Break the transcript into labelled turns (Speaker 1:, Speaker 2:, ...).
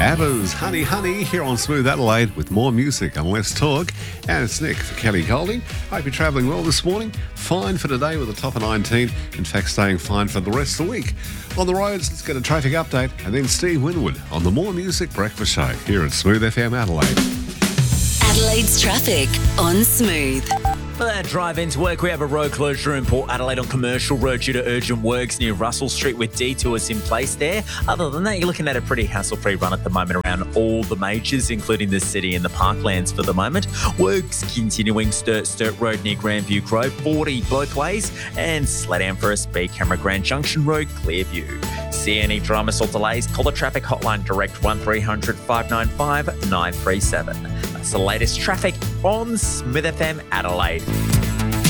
Speaker 1: ABBA's Honey Honey here on Smooth Adelaide with more music and less talk. And it's Nick for Kelly Golding. Hope you're travelling well this morning. Fine for today with a top of 19. In fact, staying fine for the rest of the week. On the roads, let's get a traffic update and then Steve Winwood on the More Music Breakfast Show here at Smooth FM Adelaide.
Speaker 2: Adelaide's traffic on Smooth.
Speaker 3: For that drive into work, we have a road closure in Port Adelaide on Commercial Road due to urgent works near Russell Street with detours in place there. Other than that, you're looking at a pretty hassle-free run at the moment around all the majors, including the city and the parklands for the moment. Works continuing Sturt Road near Grandview Grove, 40 both ways, and slow down for a speed camera Grand Junction Road, Clearview. See any dramas or delays? Call the traffic hotline direct 1300 595 937. That's the latest traffic on Smooth FM Adelaide.